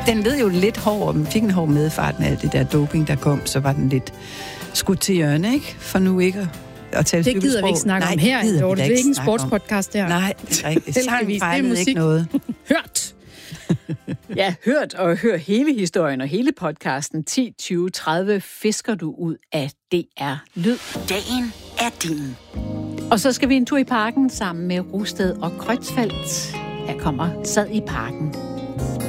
Den lød jo lidt hård, men fik en hård medfart med alt det der doping, der kom, så var den lidt skudt til hjørne, ikke? For nu ikke at tale det gider vi ikke snakke om her, Dorte. Det er ikke en sportspodcast her. Nej, det er rigtigt. Sang fejlede ikke noget. Hørt! Ja, hørt og hør hele historien og hele podcasten 10, 20, 30 fisker du ud af DR Lyd. Dagen er din. Og så skal vi en tur i parken sammen med Rosted og Kreutzfeldt. Her kommer Sad i parken.